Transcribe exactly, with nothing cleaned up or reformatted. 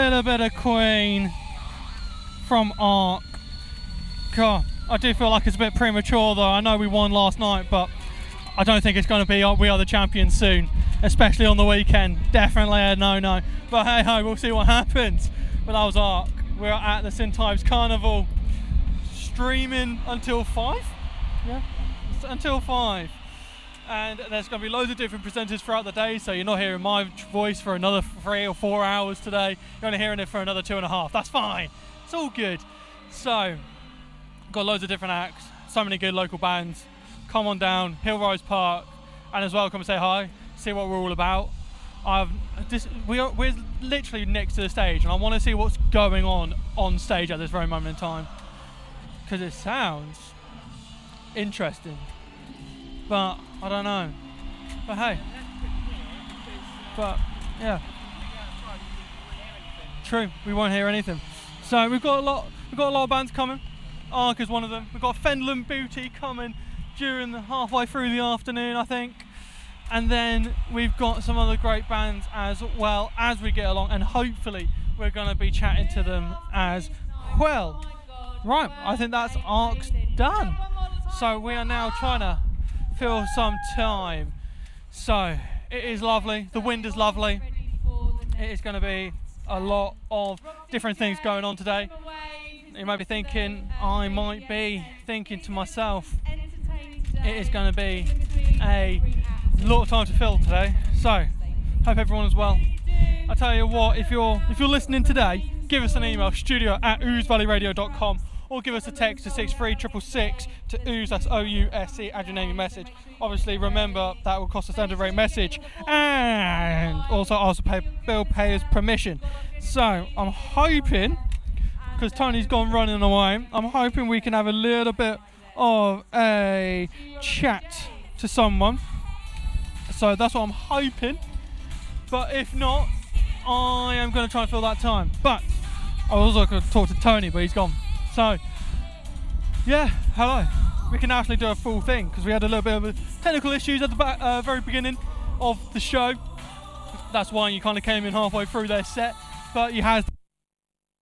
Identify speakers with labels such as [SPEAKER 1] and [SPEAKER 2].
[SPEAKER 1] little bit of Queen from Ark. God, I do feel like it's a bit premature though. I know we won last night, but I don't think it's going to be We Are the Champions soon, especially on the weekend. Definitely a no-no. But hey ho, we'll see what happens. But that was Ark. We're at the St Ives Carnival, streaming until five. Yeah, until five. And there's going to be loads of different presenters throughout the day, so you're not hearing my voice for another three or four hours today. You're only hearing it for another two and a half. That's fine. It's all good. So, got loads of different acts, so many good local bands. Come on down, Hillrose Park, and as well come and say hi, see what we're all about. I've this, we are, we're literally next to the stage, and I want to see what's going on on stage at this very moment in time, because it sounds interesting, but I don't know. But hey, but yeah, true, we won't hear anything. So we've got a lot, we've got a lot of bands coming. Ark is one of them. We've got Fenland Booty coming during the halfway through the afternoon, I think, and then we've got some other great bands as well as we get along, and hopefully we're going to be chatting to them as well. Right, I think that's Ark's done. So we are now trying to fill some time. So it is lovely. The wind is lovely. It is going to be a lot of different things going on today. You might be thinking, I might be thinking to myself, it is going to be a lot of time to fill today. So hope everyone is well. I tell you what, if you're if you're listening today, give us an email, studio at ooze valley radio dot com, or give us a text to six three six six six to ooze, that's O U S C, add your name and message. Obviously remember that will cost a standard rate message, and also ask to pay bill payer's permission. So I'm hoping, because Tony's gone running away, I'm hoping we can have a little bit of a chat to someone. So that's what I'm hoping. But if not, I am going to try and fill that time. But I was also going to talk to Tony, but he's gone. So yeah, hello. We can actually do a full thing because we had a little bit of technical issues at the back, uh, very beginning of the show. That's why you kind of came in halfway through their set. But you had